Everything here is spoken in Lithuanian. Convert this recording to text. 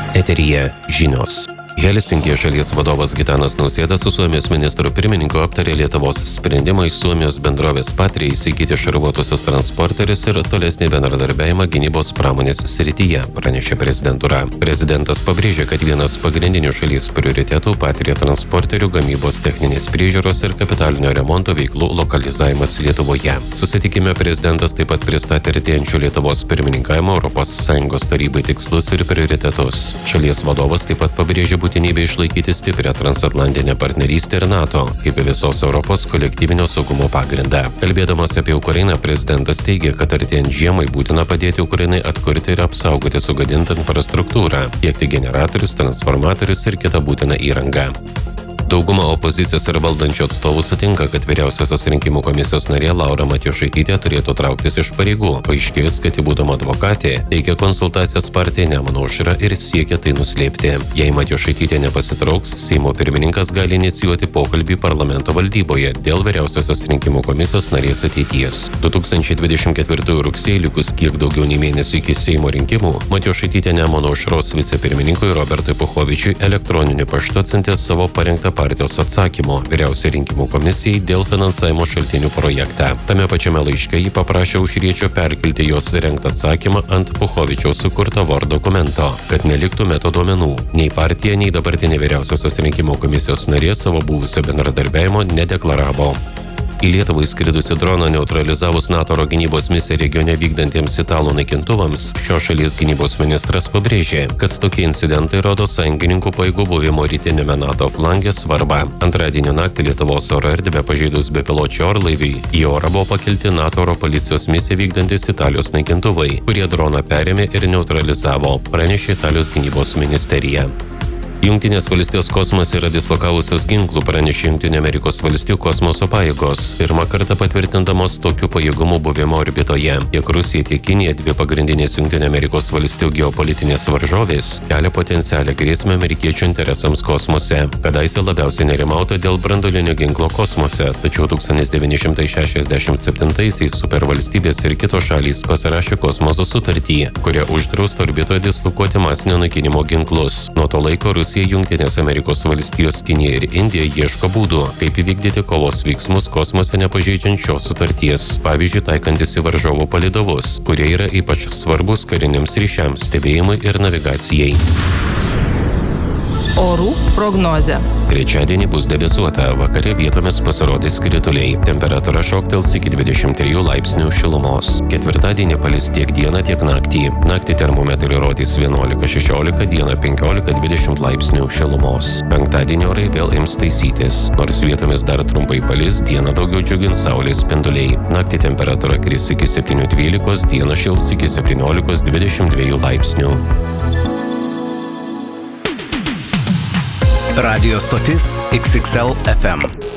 Eteryje žinios. Helsinkije šalies vadovas Gitanas Nausėda su Suomijos ministru pirmininku aptarė Lietuvos sprendimą iš Suomijos bendrovės Patria įsigyti šarvuotusius transporterius ir tolesnį bendradarbiavimą gynybos pramonės srityje, pranešė prezidentūra. Prezidentas pabrėžė, kad vienas pagrindinių šalies prioritetų Patria transporterių gamybos techninės priežiūros ir kapitalinio remonto veiklų lokalizavimas Lietuvoje. Susitikime prezidentas taip pat pristatė artėjančio Lietuvos pirmininkavimo ES tarybai tikslus ir prioritetus. Šalies vadovas taip pat pabrėžė būtinybę išlaikyti stiprią transatlantinę partnerystę ir NATO, kaip visos Europos kolektyvinio saugumo pagrindą. Kalbėdamas apie Ukrainą, prezidentas teigė, kad artėjant žiemai būtina padėti Ukrainai atkurti ir apsaugoti sugadintą infrastruktūrą, tiekti generatorius, transformatorius ir kitą būtiną įrangą. Dauguma opozicijos ir valdančių atstovų sutinka, kad vyriausiosios rinkimų komisijos narė Laura Matjošaitytė turėtų trauktis iš pareigų. Paaiškės, kad ji būdama advokatė, teikia konsultacijas partijai Nemuno aušra ir siekia tai nuslėpti. Jei Matjošaitytė nepasitrauks, Seimo pirmininkas gali inicijuoti pokalbį parlamento valdyboje dėl vyriausiosios rinkimų komisijos narės ateities. 2024 rugsėjį likus kiek daugiau nei mėnesį iki Seimo rinkimų, Matjošaitytė Nemuno aušros vicepirmininkui Robertui Puchovičiui elektroniniu paštu atsiuntė savo parengtą partijos atsakymo vyriausiai rinkimų komisijai dėl finansavimo šaltinių projektą. Tame pačiame laiške jį paprašė Aušriečio perkelti jos rengtą atsakymą ant Puchovičiaus sukurto Word dokumento, kad neliktų metaduomenų. Nei partija, nei dabartinė vyriausiosios rinkimų komisijos narė savo buvusio bendradarbiavimo nedeklaravo. Į Lietuvą įskridusi droną neutralizavus NATO oro gynybos misiją regione vykdantiems italų naikintuvams, šios šalies gynybos ministras pabrėžė, kad tokie incidentai rodo sąjungininkų pajėgų buvimo rytinėme NATO flange svarbą. Antradienio naktį Lietuvos oro erdvę pažeidus bepiločių orlaiviui, į orą buvo pakelti NATO oro policijos misiją vykdantis Italijos naikintuvai, kurie droną perėmė ir neutralizavo, pranešė Italijos gynybos ministerija. Jungtinės valstijos kosmose yra dislokavusios ginklų, pranešė Jungtinių Amerikos valstijų kosmoso pajėgos, pirmą kartą patvirtindamos tokių pajėgumų buvimo orbitoje. Tiek Rusija, tiek Kinija, dvi pagrindinės Jungtinių Amerikos valstijų geopolitinės varžovės, kelia potencialią grėsmę amerikiečių interesams kosmose. Kadaise labiausiai nerimauta dėl branduolinio ginklo kosmose, tačiau 1967-aisiais supervalstybės ir kitos šalys pasirašė kosmoso sutartį, kuria uždrausta orbitoje dislokuoti masinio naikinimo ginklus. Nuo to laiko Rusija, Jungtinės Amerikos valstijos, Kinija ir Indija ieško būdų, kaip įvykdyti kovos veiksmus kosmose nepažeidžiant šios sutarties, pavyzdžiui, taikantis į varžovų palydovus, kurie yra ypač svarbus kariniams ryšiams, stebėjimui ir navigacijai. Orų prognozė. Trečiadienį bus debesuota, vakare vietomis pasirodys krituliai. Temperatūra šoktels iki 23 laipsnių šilumos. Ketvirtadienį palis tiek dieną, tiek naktį. Naktį termometrai rodys 11-16, dieną 15-20 laipsnių šilumos. Penktadienį orai vėl ims taisytis. Nors vietomis dar trumpai palis, dieną daugiau džiugins saulės spinduliai. Naktį temperatūra kris iki 7-12, dieną šils iki 17-22 laipsnių. Radio stotis XXL FM.